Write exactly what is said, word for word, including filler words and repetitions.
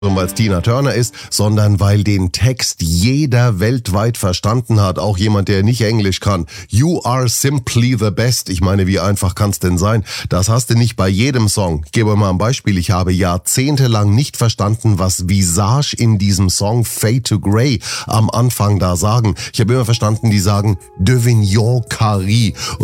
weil es Tina Turner ist, sondern weil den Text jeder weltweit verstanden hat, auch jemand, der nicht Englisch kann. You are simply the best. Ich meine, wie einfach kann's denn sein? Das hast du nicht bei jedem Song. Ich gebe mal ein Beispiel. Ich habe jahrzehntelang nicht verstanden, was Visage in diesem Song Fade to Grey am Anfang da sagen. Ich habe immer verstanden, die sagen Devignon Carré.